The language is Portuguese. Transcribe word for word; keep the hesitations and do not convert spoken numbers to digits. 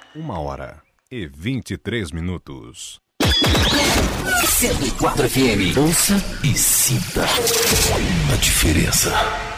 Uma hora e vinte e três minutos. cento e quatro F M. Ouça e sinta a diferença.